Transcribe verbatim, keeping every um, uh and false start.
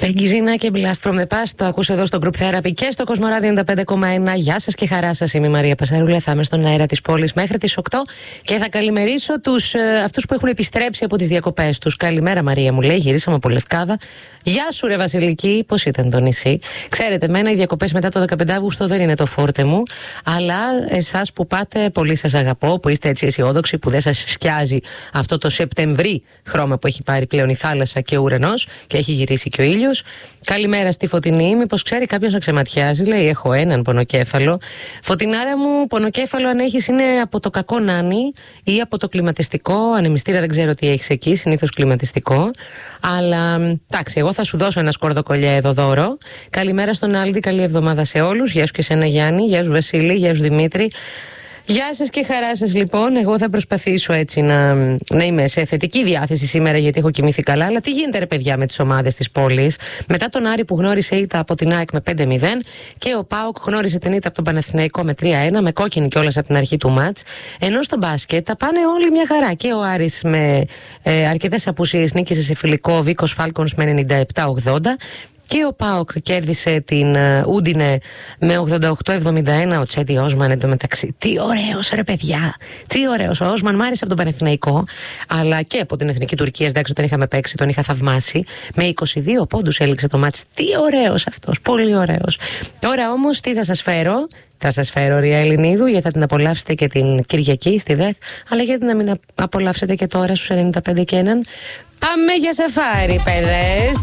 Γκυζίνα και Blast from the Past. Το ακούς εδώ στο Group Therapy και στο Κοσμοράδιο ενενήντα πέντε κόμμα ένα. Γεια σας και χαρά σας. Είμαι η Μαρία Πασαρούλα. Θα είμαι στον αέρα της πόλης μέχρι τις οκτώ και θα καλημερίσω τους, ε, αυτούς που έχουν επιστρέψει από τις διακοπές τους. Καλημέρα, Μαρία, μου λέει. Γυρίσαμε από Λευκάδα. Γεια σου, ρε Βασιλική. Πώς ήταν το νησί? Ξέρετε, εμένα οι διακοπές μετά το δεκαπέντε Αυγούστου δεν είναι το φόρτε μου. Αλλά εσάς που πάτε, πολύ σας αγαπώ, που είστε έτσι αισιόδοξοι, που δεν σας σκιάζει αυτό το Σεπτεμβρί χρώμα που έχει πάρει πλέον η θάλασσα και ο ουρανός και έχει γυρίσει και ο ήλιος. Καλημέρα στη Φωτεινή. Μήπως ξέρει κάποιος να ξεματιάζει? Λέει: έχω έναν πονοκέφαλο. Φωτεινάρα μου, πονοκέφαλο αν έχεις είναι από το κακό νάνι ή από το κλιματιστικό. Ανεμιστήρα δεν ξέρω τι έχεις εκεί, συνήθως κλιματιστικό. Αλλά εντάξει, εγώ θα σου δώσω ένα σκορδοκολιέ εδώ δώρο. Καλημέρα στον Άλντι, καλή εβδομάδα σε όλους. Γεια σου και σένα, Γιάννη. Γεια σου, Βασίλη. Γεια σου, Δημήτρη. Γεια σας και χαρά σας, λοιπόν. Εγώ θα προσπαθήσω έτσι να, να είμαι σε θετική διάθεση σήμερα, γιατί έχω κοιμηθεί καλά. Αλλά τι γίνεται, ρε παιδιά, με τις ομάδες της πόλης? Μετά τον Άρη που γνώρισε ήττα από την ΑΕΚ με πέντε μηδέν και ο ΠΑΟΚ γνώρισε την ήττα από τον Παναθηναϊκό με τρία ένα, με κόκκινη κιόλας από την αρχή του μάτς. Ενώ στο μπάσκετ τα πάνε όλοι μια χαρά. Και ο Άρης με ε, αρκετές απουσίες νίκησε σε φιλικό Βίκος Φάλκονς με ενενήντα επτά ογδόντα. Και ο ΠΑΟΚ κέρδισε την Ούντινε με ογδόντα οκτώ εβδομήντα ένα. Ο Τσέντι Όσμαν εντωμεταξύ. Τι ωραίος, ρε παιδιά! Τι ωραίος. Ο Όσμαν μ' άρεσε από τον Παναθηναϊκό, αλλά και από την Εθνική Τουρκία. Εντάξει, τον είχαμε παίξει, τον είχα θαυμάσει. Με είκοσι δύο πόντους έληξε το μάτς. Τι ωραίος αυτός. Πολύ ωραίος. Τώρα όμως τι θα σας φέρω? Θα σας φέρω Ρία Ελληνίδου, γιατί θα την απολαύσετε και την Κυριακή στη ΔΕΘ, αλλά γιατί να μην απολαύσετε και τώρα στους ενενήντα πέντε και ένα. Πάμε για σαφάρι, παιδες!